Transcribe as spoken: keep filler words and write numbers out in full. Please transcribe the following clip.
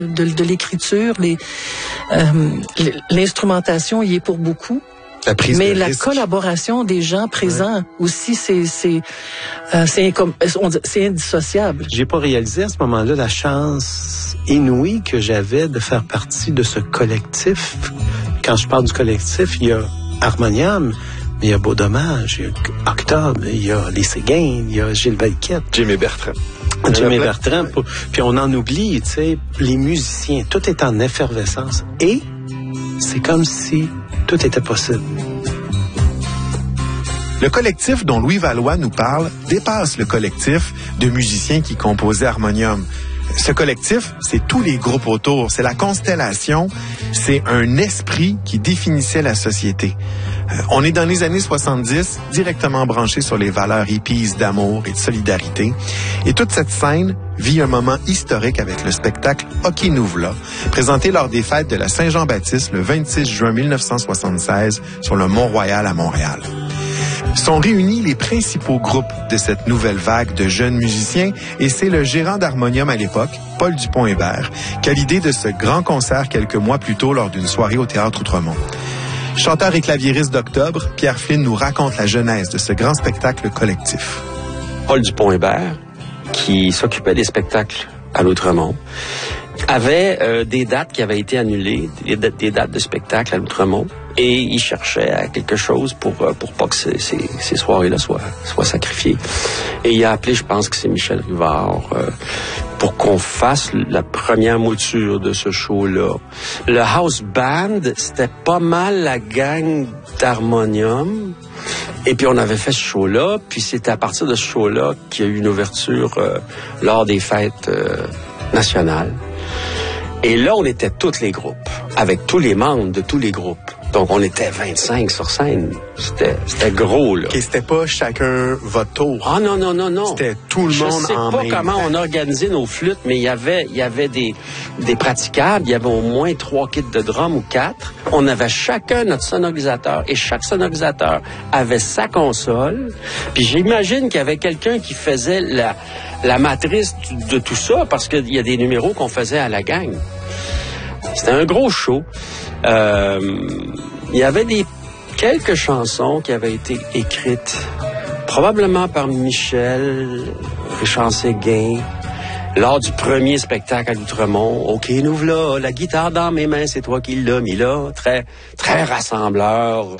de, de l'écriture, les, euh, l'instrumentation y est pour beaucoup. La prise Mais de la risque. collaboration des gens présents ouais. aussi, c'est c'est euh, c'est, incom- on dit, c'est indissociable. J'ai pas réalisé à ce moment-là la chance inouïe que j'avais de faire partie de ce collectif. Quand je parle du collectif, il y a Harmonium, mais il y a Beau Dommage, il y a Octobre, il y a les Séguin, il y a Gilles Valquette. Jimmy Bertrand. Jimmy Bertrand. Pour, puis on en oublie, tu sais, les musiciens, tout est en effervescence. Et c'est comme si tout était possible. Le collectif dont Louis Valois nous parle dépasse le collectif de musiciens qui composaient Harmonium. Ce collectif, c'est tous les groupes autour, c'est la constellation, c'est un esprit qui définissait la société. Euh, on est dans les années soixante-dix, directement branché sur les valeurs hippies d'amour et de solidarité. Et toute cette scène vit un moment historique avec le spectacle Hockey nous v'là, présenté lors des fêtes de la Saint-Jean-Baptiste le vingt-six juin mille neuf cent soixante-seize sur le Mont-Royal à Montréal. Sont réunis les principaux groupes de cette nouvelle vague de jeunes musiciens et c'est le gérant d'Harmonium à l'époque, Paul Dupont-Hébert, qui a l'idée de ce grand concert quelques mois plus tôt lors d'une soirée au Théâtre Outremont. Chanteur et claviériste d'Octobre, Pierre Flynn nous raconte la genèse de ce grand spectacle collectif. Paul Dupont-Hébert, qui s'occupait des spectacles à l'Outremont, avait euh, des dates qui avaient été annulées, des, des dates de spectacle à l'Outremont, et il cherchait à quelque chose pour euh, pour pas que ces, ces, ces soirées-là soient, soient sacrifiées. Et il a appelé, je pense que c'est Michel Rivard, euh, pour qu'on fasse la première mouture de ce show-là. Le house band, c'était pas mal la gang d'Harmonium. Et puis on avait fait ce show-là, puis c'était à partir de ce show-là qu'il y a eu une ouverture euh, lors des fêtes euh, nationales. Et là, on était tous les groupes, avec tous les membres de tous les groupes. Donc, on était vingt-cinq sur scène. C'était, c'était gros, là. Et c'était pas chacun votre tour. Ah non, non, non, non. C'était tout le Je monde sais en pas même comment temps. on organisait nos flûtes, mais il y avait, il y avait des, des praticables. Il y avait au moins trois kits de drum ou quatre. On avait chacun notre sonorisateur et chaque sonorisateur avait sa console. Puis j'imagine qu'il y avait quelqu'un qui faisait la, la matrice de tout ça parce qu'il y a des numéros qu'on faisait à la gang. C'était un gros show. Euh, il y avait des quelques chansons qui avaient été écrites probablement par Michel, Richard Séguin, lors du premier spectacle à l'Outremont. OK, nous voilà, la guitare dans mes mains, c'est toi qui l'as mis là. Très, très rassembleur.